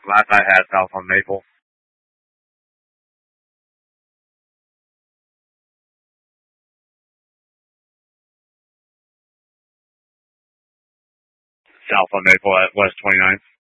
Last I had South on Maple. South on Maple at West 29th.